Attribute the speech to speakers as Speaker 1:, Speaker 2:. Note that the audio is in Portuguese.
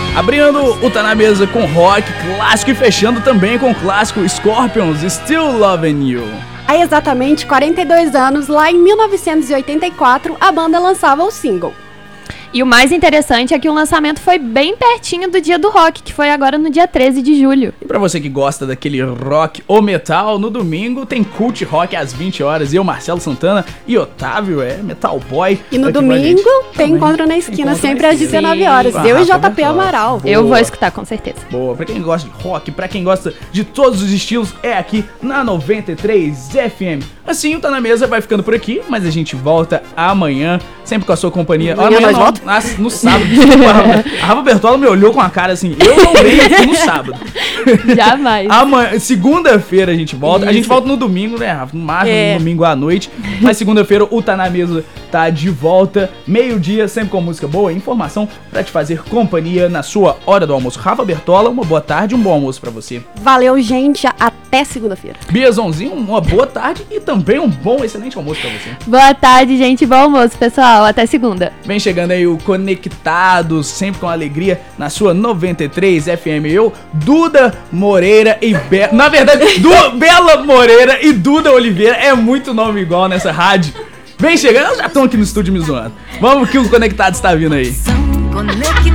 Speaker 1: Abrindo o Tá Na Mesa com rock clássico e fechando também com o clássico Scorpions, Still Loving You.
Speaker 2: Há exatamente 42 anos, lá em 1984, a banda lançava o single.
Speaker 3: E o mais interessante é que o lançamento foi bem pertinho do dia do rock, que foi agora no dia 13 de julho.
Speaker 1: E pra você que gosta daquele rock ou metal, no domingo tem Cult Rock às 20 horas. Eu, Marcelo Santana e Otávio, Metal Boy.
Speaker 2: E no domingo tem Encontro na Esquina, sempre às 19 horas.
Speaker 1: Sim.
Speaker 2: Eu e JP Amaral.
Speaker 1: Boa.
Speaker 3: Eu vou escutar, com certeza.
Speaker 1: Boa, pra quem gosta de rock, pra quem gosta de todos os estilos, é aqui na 93 FM. Assim, o Tá Na Mesa vai ficando por aqui, mas a gente volta amanhã, sempre com a sua companhia.
Speaker 2: Amanhã nós volta?
Speaker 1: No sábado. A Rafa Bertola me olhou com a cara assim, eu não venho aqui no sábado.
Speaker 3: Jamais.
Speaker 1: Amanhã, segunda-feira a gente volta. A gente volta no domingo, né, Rafa? No máximo, no domingo à noite. Mas segunda-feira o Tá Na Mesa tá de volta. Meio-dia, sempre com música boa e informação pra te fazer companhia na sua hora do almoço. Rafa Bertola, uma boa tarde e um bom almoço pra você.
Speaker 2: Valeu, gente. Até segunda-feira.
Speaker 1: Biazonzinho, uma boa tarde e também um bom, excelente almoço pra você.
Speaker 3: Boa tarde, gente. Bom almoço, pessoal. Até segunda.
Speaker 1: Vem chegando aí o Conectados, sempre com alegria, na sua 93 FM. Eu, Duda Moreira e na verdade, Bela Moreira e Duda Oliveira. É muito nome igual nessa rádio. Vem chegando, já estão aqui no estúdio me zoando. Vamos que o Conectados está vindo aí.